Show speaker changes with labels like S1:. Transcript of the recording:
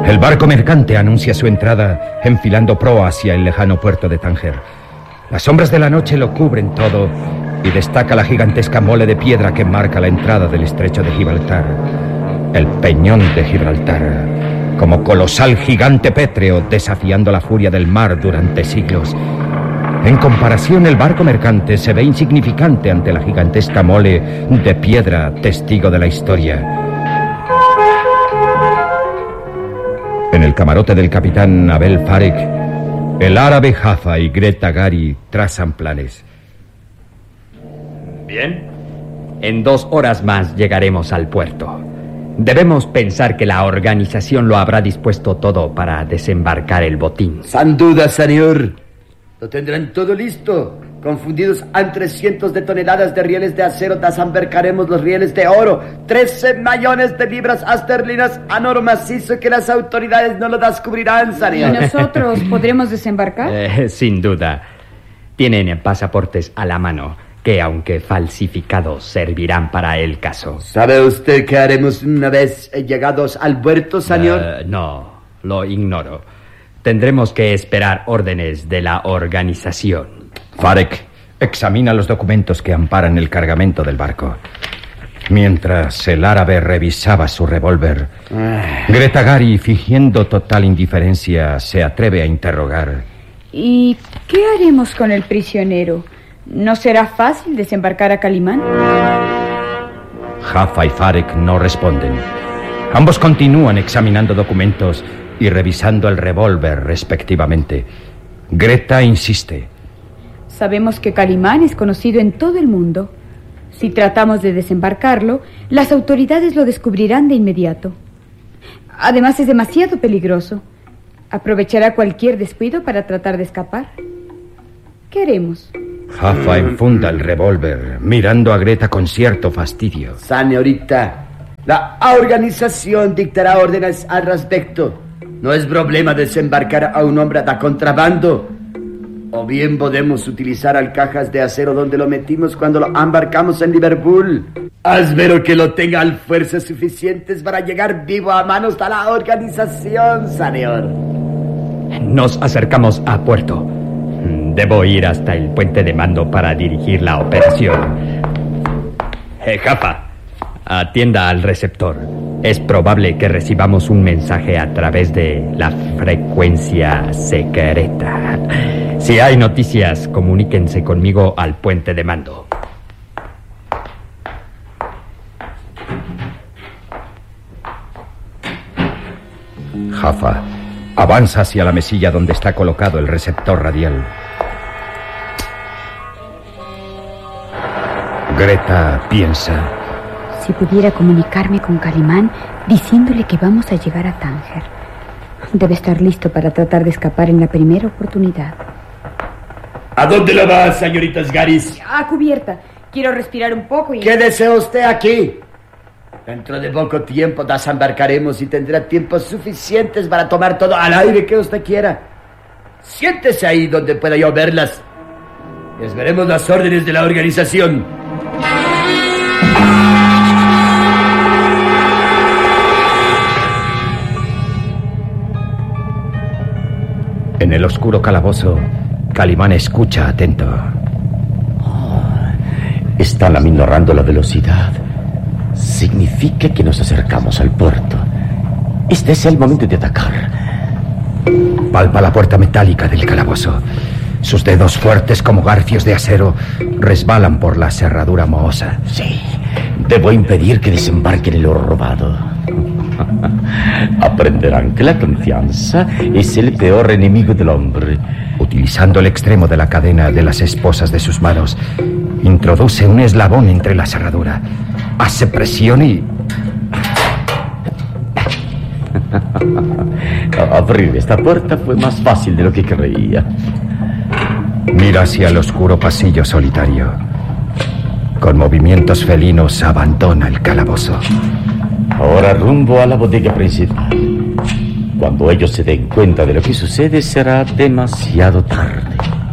S1: El barco mercante anuncia su entrada, enfilando proa hacia el lejano puerto de Tánger. Las sombras de la noche lo cubren todo y destaca la gigantesca mole de piedra que marca la entrada del estrecho de Gibraltar. El peñón de Gibraltar, como colosal gigante pétreo desafiando la furia del mar durante siglos. En comparación, el barco mercante se ve insignificante ante la gigantesca mole de piedra, testigo de la historia. En el camarote del capitán Abel Farek, el árabe Jaffa y Greta Gary trazan planes.
S2: Bien. En 2 horas más llegaremos al puerto. Debemos pensar que la organización lo habrá dispuesto todo para desembarcar el botín.
S3: Sin duda, señor. Lo tendrán todo listo. Confundidos entre cientos de toneladas de rieles de acero, desembarcaremos los rieles de oro. 13 millones de libras esterlinas en oro macizo que las autoridades no lo descubrirán, señor.
S4: ¿Y nosotros podremos desembarcar?
S2: Sin duda. Tienen pasaportes a la mano que, aunque falsificados, servirán para el caso.
S3: ¿Sabe usted qué haremos una vez llegados al puerto, señor?
S2: No, lo ignoro. Tendremos que esperar órdenes de la organización.
S1: Farek examina los documentos que amparan el cargamento del barco. Mientras el árabe revisaba su revólver, Greta Gary, fingiendo total indiferencia, se atreve a interrogar.
S4: ¿Y qué haremos con el prisionero? ¿No será fácil desembarcar a Calimán?
S1: Jaffa y Farek no responden. Ambos continúan examinando documentos y revisando el revólver respectivamente. Greta insiste.
S4: Sabemos que Calimán es conocido en todo el mundo. Si tratamos de desembarcarlo, las autoridades lo descubrirán de inmediato. Además, es demasiado peligroso. Aprovechará cualquier descuido para tratar de escapar. ¿Qué haremos?
S1: Jaffa enfunda el revólver, mirando a Greta con cierto fastidio.
S3: Señorita, la organización dictará órdenes al respecto. No es problema desembarcar a un hombre de contrabando. O bien podemos utilizar alcajas de acero donde lo metimos cuando lo embarcamos en Liverpool. Espero que lo tengan fuerzas suficientes para llegar vivo a manos de la organización, señor.
S2: Nos acercamos a puerto. Debo ir hasta el puente de mando para dirigir la operación. Jaffa, atienda al receptor. Es probable que recibamos un mensaje a través de la frecuencia secreta. Si hay noticias, comuníquense conmigo al puente de mando.
S1: Jaffa avanza hacia la mesilla donde está colocado el receptor radial. Greta piensa.
S4: Si pudiera comunicarme con Calimán diciéndole que vamos a llegar a Tánger. Debe estar listo para tratar de escapar en la primera oportunidad.
S3: ¿A dónde la va, señoritas Garis?
S4: A cubierta. Quiero respirar un poco y...
S3: ¿Qué desea usted aquí? Dentro de poco tiempo desembarcaremos y tendrá tiempos suficientes para tomar todo al aire que usted quiera. Siéntese ahí donde pueda yo verlas. Esperemos las órdenes de la organización.
S1: En el oscuro calabozo, Calimán escucha atento.
S5: Están aminorando la velocidad. Significa que nos acercamos al puerto. Este es el momento de atacar.
S1: Palpa la puerta metálica del calabozo. Sus dedos fuertes como garfios de acero resbalan por la cerradura mohosa.
S5: Sí, debo impedir que desembarquen el oro robado. Aprenderán que la confianza es el peor enemigo del hombre.
S1: Utilizando el extremo de la cadena de las esposas de sus manos, introduce un eslabón entre la cerradura. Hace presión y...
S5: Abrir esta puerta fue más fácil de lo que creía.
S1: Mira hacia el oscuro pasillo solitario. Con movimientos felinos abandona el calabozo.
S5: Ahora rumbo a la bodega principal. Cuando ellos se den cuenta de lo que sucede, será demasiado tarde.